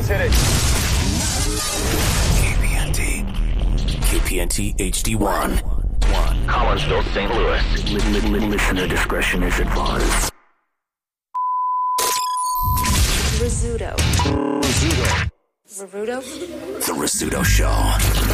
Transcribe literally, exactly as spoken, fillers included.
Let's hit it. K P N T. K P N T H D one. One. Collinsville, Saint Louis. Listener discretion is advised. Rizzuto. Rizzuto. Rizzuto? The Rizzuto Show.